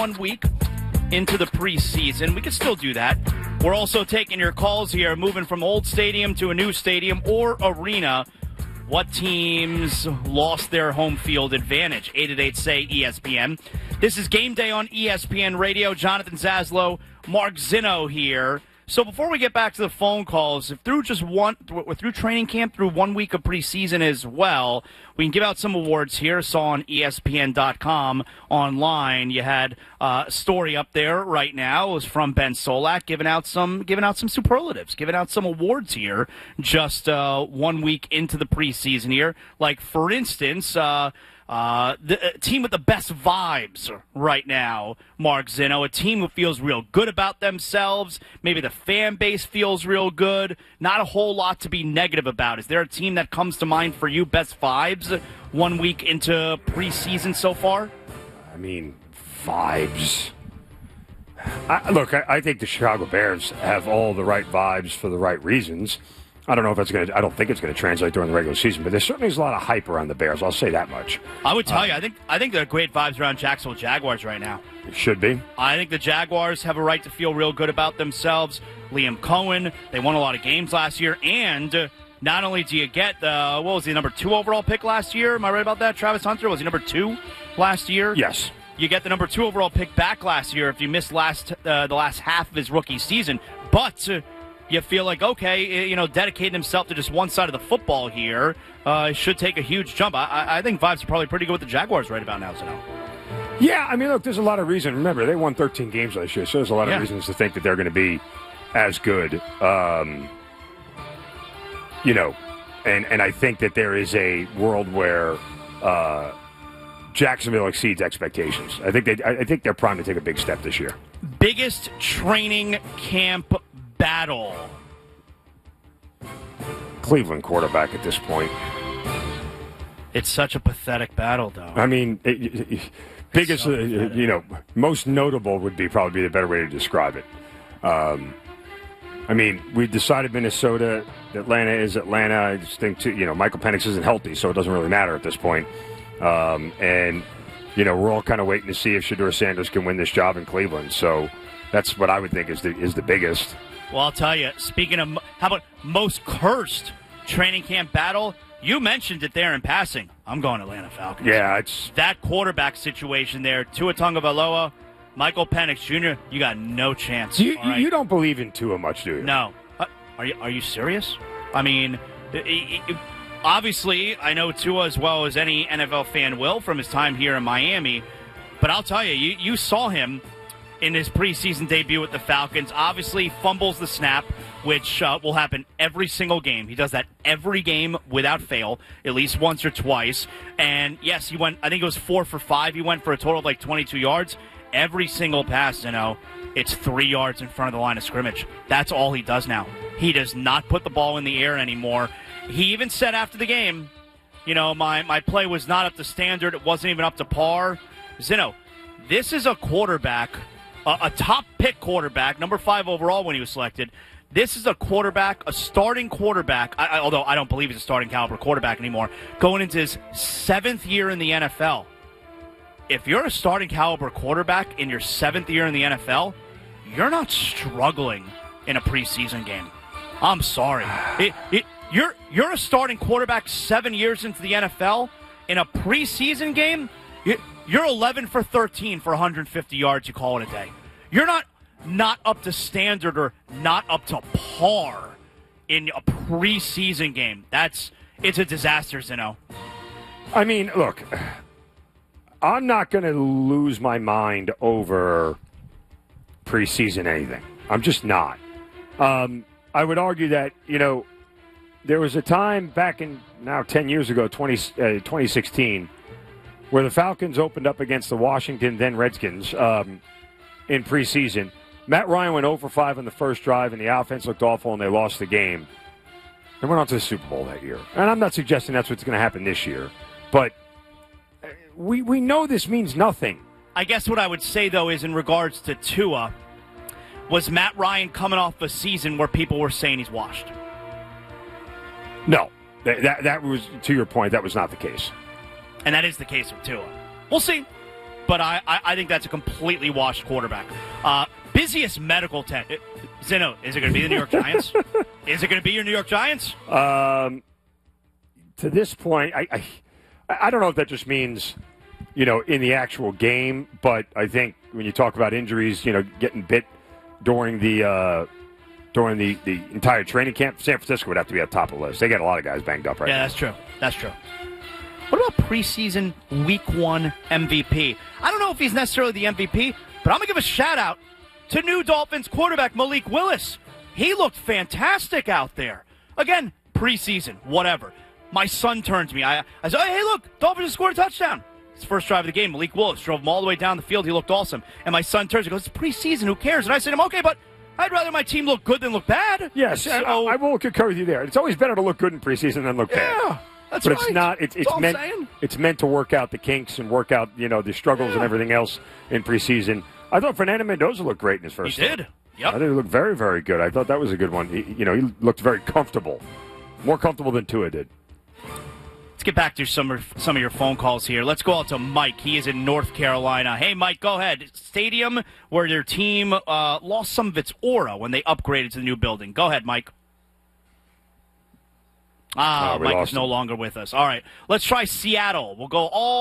1 week into the preseason. We can still do that. We're also taking your calls here, moving from old stadium to a new stadium or arena. What teams lost their home field advantage? 888-SAY-ESPN. This is Game Day on ESPN Radio. Jonathan Zaslow, Mark Zinno here. So before we get back to the phone calls, if through through training camp, through 1 week of preseason as well, we can give out some awards here. Saw on ESPN.com online. You had a story up there right now. It was from Ben Solak giving out some superlatives, giving out some awards here. Just 1 week into the preseason here, like for instance. The team with the best vibes right now, Mark Zinno, a team who feels real good about themselves. Maybe the fan base feels real good. Not a whole lot to be negative about. Is there a team that comes to mind for you, best vibes, 1 week into preseason so far? I mean, vibes. I think the Chicago Bears have all the right vibes for the right reasons. I don't think it's going to translate during the regular season, but there certainly is a lot of hype around the Bears. I'll say that much. I would tell you, I think there are great vibes around Jacksonville Jaguars right now. It should be. I think the Jaguars have a right to feel real good about themselves. Liam Cohen, they won a lot of games last year, and not only do you get what was the number 2 overall pick last year? Am I right about that? Travis Hunter, was he number 2 last year? Yes. You get the number 2 overall pick back last year if you missed the last half of his rookie season, but. You feel like, okay, dedicating himself to just one side of the football here should take a huge jump. I think vibes are probably pretty good with the Jaguars right about now, Zeno. Yeah, I mean, look, there's a lot of reason. Remember, they won 13 games last year, so there's a lot of reasons to think that they're going to be as good. And I think that there is a world where Jacksonville exceeds expectations. I think they're primed to take a big step this year. Biggest training camp battle. Cleveland quarterback at this point. It's such a pathetic battle, though. I mean, biggest, so most notable would probably be the better way to describe it. I mean, we decided Minnesota, Atlanta is Atlanta. I just think, Michael Penix isn't healthy, so it doesn't really matter at this point. And we're all kind of waiting to see if Shedeur Sanders can win this job in Cleveland. So that's what I would think is the biggest. Well, I'll tell you, speaking of, how about most cursed training camp battle? You mentioned it there in passing. I'm going Atlanta Falcons. Yeah, it's that quarterback situation there. Tua Tagovailoa, Michael Penix Jr., you got no chance. You don't believe in Tua much, do you? No. Are you serious? I mean, obviously, I know Tua as well as any NFL fan will from his time here in Miami. But I'll tell you, you saw him in his preseason debut with the Falcons. Obviously, fumbles the snap, which will happen every single game. He does that every game without fail, at least once or twice. And, yes, he went, I think it was 4 for 5. He went for a total of like 22 yards. Every single pass, it's 3 yards in front of the line of scrimmage. That's all he does now. He does not put the ball in the air anymore. He even said after the game, my play was not up to standard. It wasn't even up to par. Zinno, this is a quarterback, a top pick quarterback, number 5 overall when he was selected. This is a quarterback, a starting quarterback, although I don't believe he's a starting caliber quarterback anymore, going into his 7th year in the NFL. If you're a starting caliber quarterback in your 7th year in the NFL, you're not struggling in a preseason game. I'm sorry. You're a starting quarterback 7 years into the NFL. In a preseason game, you're 11 for 13 for 150 yards. You call it a day. You're not up to standard or not up to par in a preseason game. It's a disaster, Zeno. I mean, look, I'm not going to lose my mind over preseason anything. I'm just not. I would argue that, there was a time back in now 10 years ago, 2016, where the Falcons opened up against the Washington, then Redskins, in preseason. Matt Ryan went 0 for 5 on the first drive, and the offense looked awful, and they lost the game. They went on to the Super Bowl that year. And I'm not suggesting that's what's going to happen this year, but we know this means nothing. I guess what I would say, though, is in regards to Tua, was Matt Ryan coming off a season where people were saying he's washed? No. That was, to your point, that was not the case. And that is the case with Tua. We'll see. but I think that's a completely washed quarterback. Busiest medical tech. Zeno, is it going to be the New York Giants? Is it going to be your New York Giants? To this point, I don't know if that just means, in the actual game, but I think when you talk about injuries, getting bit during the entire training camp, San Francisco would have to be at the top of the list. They got a lot of guys banged up right now. Yeah, that's true. That's true. What about preseason week 1 MVP? I don't know if he's necessarily the MVP, but I'm going to give a shout-out to new Dolphins quarterback Malik Willis. He looked fantastic out there. Again, preseason, whatever. My son turned to me. I said, hey, look, Dolphins just scored a touchdown. It's the first drive of the game. Malik Willis drove him all the way down the field. He looked awesome. And my son turns and goes, it's preseason. Who cares? And I said to him, okay, but I'd rather my team look good than look bad. Yes, so, I will concur with you there. It's always better to look good in preseason than look bad. Yeah, that's but right. It's not. It's meant to work out the kinks and work out the struggles and everything else in preseason. I thought Fernando Mendoza looked great in his first. He did. Yep. I think he looked very, very good. I thought that was a good one. He looked very comfortable, more comfortable than Tua did. Let's get back to some of your phone calls here. Let's go out to Mike. He is in North Carolina. Hey, Mike, go ahead. Stadium where their team lost some of its aura when they upgraded to the new building. Go ahead, Mike. Mike is no longer with us. All right, let's try Seattle. We'll go all